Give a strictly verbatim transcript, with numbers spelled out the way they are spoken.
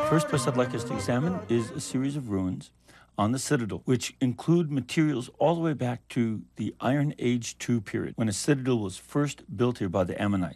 First place I'd like us to examine is a series of ruins on the citadel, which include materials all the way back to the Iron Age two period, when a citadel was first built here by the Ammonites.